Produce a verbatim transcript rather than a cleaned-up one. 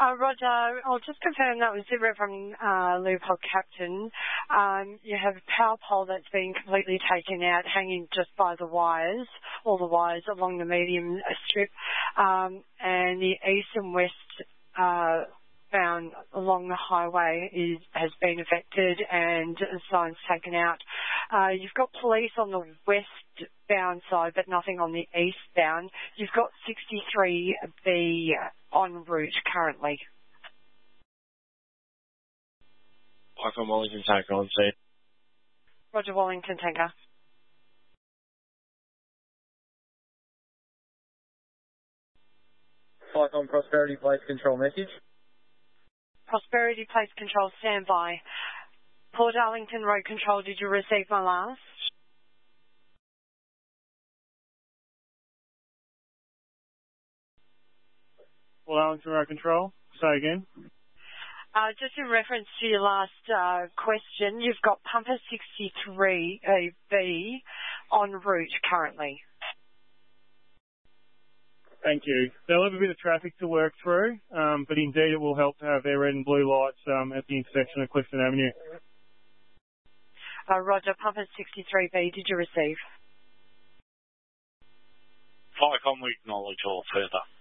Uh, Roger, I'll just confirm that was Zero from uh, Leopold Captain. Um, you have a power pole that's been completely taken out, hanging just by the wires, all the wires along the medium strip, um, and the east and west uh, bound along the highway is, has been affected and signs taken out. Uh, you've got police on the westbound side, but nothing on the eastbound. You've got sixty-three B en route currently. Python Wellington Tanker on scene. Roger, Wellington Tanker. Python Prosperity Place Control message. Prosperity Place Control, stand by. Port Arlington Road Control, did you receive my last? Port Arlington Road Control, say again. Uh, just in reference to your last uh, question, you've got Pumper sixty-three B en route currently. Thank you. There'll have a bit of traffic to work through, um, but indeed it will help to have their red and blue lights um, at the intersection of Clifton Avenue. Uh, Roger, Pumper sixty-three B, did you receive? Viacom, we acknowledge all further.